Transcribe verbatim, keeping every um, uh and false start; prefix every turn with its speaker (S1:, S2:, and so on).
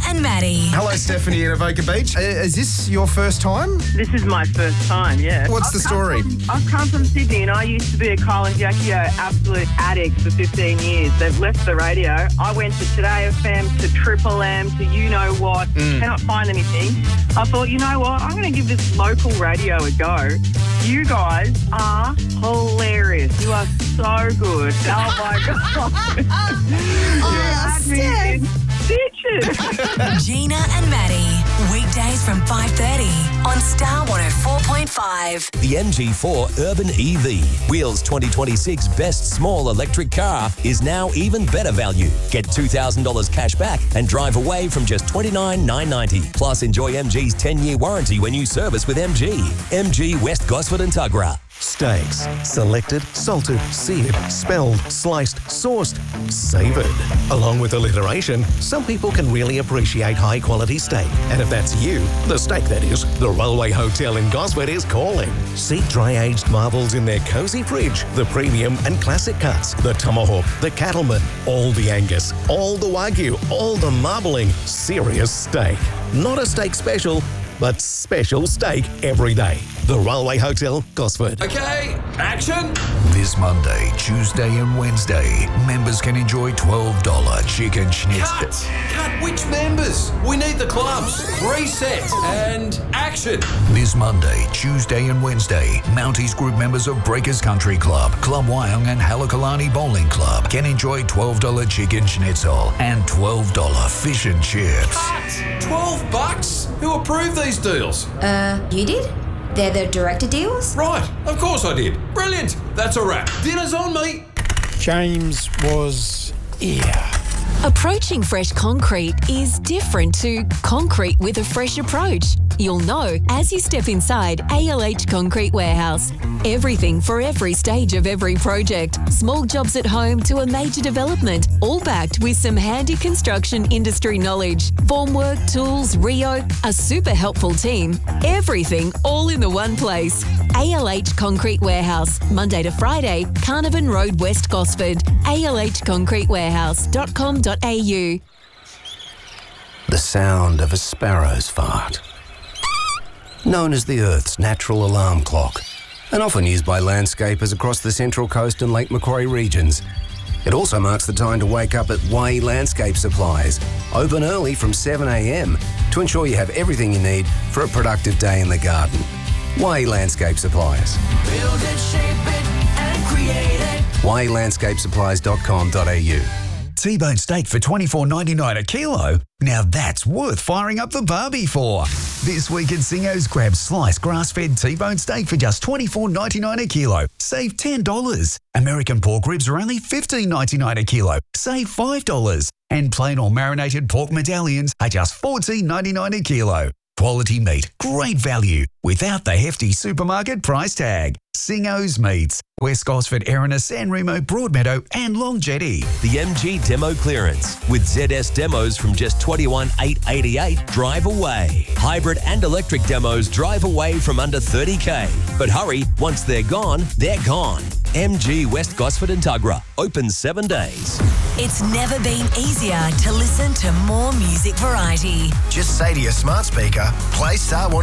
S1: and Maddie.
S2: Hello, Stephanie in Avoca Beach. Uh, is this your first time?
S3: This is my first time, yeah.
S2: What's
S3: I've
S2: the story?
S3: come from- I've come from Sydney and I used to be a Kyle and Jackie O absolute addict for fifteen years. They've left the radio. I went to Today F M, to Triple M, to you know what.
S2: Mm.
S3: Cannot find anything. I thought, you know what? I'm going to give this local radio a go. You guys are hilarious. You are so good. Oh, my God. You had me in stitches.
S1: Gina and Maddie. Weekdays from five thirty on Star one oh four point five.
S4: The M G four Urban E V, Wheels twenty twenty-six Best Small Electric Car, is now even better value. Get two thousand dollars cash back and drive away from just twenty-nine thousand nine hundred ninety dollars. Plus, enjoy M G's ten-year warranty when you service with M G. M G West Gosford and Tuggerah.
S5: Steaks. Selected, salted, seared, spelled, sliced, sourced, savoured. Along with alliteration, some people can really appreciate high-quality steak. And if that's you, the steak that is, the Railway Hotel in Gosford is calling. See dry-aged marvels in their cosy fridge, the premium and classic cuts, the tomahawk, the cattleman, all the Angus, all the Wagyu, all the marbling. Serious steak. Not a steak special, but special steak every day. The Railway Hotel, Gosford.
S6: Okay, action!
S7: This Monday, Tuesday and Wednesday, members can enjoy twelve dollars chicken schnitzel.
S6: Cut! Cut! Which members? We need the clubs. Reset and action!
S7: This Monday, Tuesday and Wednesday, Mounties Group members of Breakers Country Club, Club Wyong and Halakalani Bowling Club can enjoy twelve dollars chicken schnitzel and twelve dollars fish and chips.
S6: Cut! twelve bucks? Who approved these deals?
S8: Uh, you did? They're the director deals?
S6: Right, of course I did. Brilliant. That's a wrap. Dinner's on me.
S9: James was here.
S1: Approaching fresh concrete is different to concrete with a fresh approach. You'll know as you step inside A L H Concrete Warehouse. Everything for every stage of every project. Small jobs at home to a major development, all backed with some handy construction industry knowledge. Formwork, tools, Rio, a super helpful team. Everything all in the one place. A L H Concrete Warehouse, Monday to Friday, Carnarvon Road, West Gosford. A L H concrete warehouse dot com dot a u.
S5: The sound of a sparrow's fart. Known as the Earth's natural alarm clock, and often used by landscapers across the Central Coast and Lake Macquarie regions. It also marks the time to wake up at Wai Landscape Supplies, open early from seven a m to ensure you have everything you need for a productive day in the garden. Wai Landscape Supplies.
S10: Build it, shape it, and create it.
S5: wai landscape supplies dot com dot a u.
S11: T-bone steak for twenty-four ninety-nine a kilo? Now that's worth firing up the barbie for. This week at Singo's, grab sliced grass-fed T-bone steak for just twenty-four ninety-nine a kilo. Save ten dollars. American pork ribs are only fifteen ninety-nine a kilo. Save five dollars. And plain or marinated pork medallions are just fourteen ninety-nine a kilo. Quality meat, great value, without the hefty supermarket price tag. Singo's Meats, West Gosford, Erina, San Remo, Broadmeadow and Long Jetty.
S4: The M G Demo Clearance. With Z S demos from just twenty-one thousand eight hundred eighty-eight, drive away. Hybrid and electric demos drive away from under thirty K. But hurry, once they're gone, they're gone. M G West Gosford and Tuggerah, open seven days.
S1: It's never been easier to listen to more music variety.
S2: Just say to your smart speaker, play Star one